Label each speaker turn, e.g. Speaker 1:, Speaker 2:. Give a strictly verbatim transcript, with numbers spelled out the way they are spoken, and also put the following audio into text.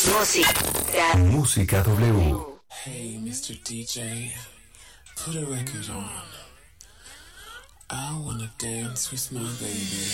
Speaker 1: Música. Música W.
Speaker 2: Hey, mister D J, put a record on. I wanna dance with my baby.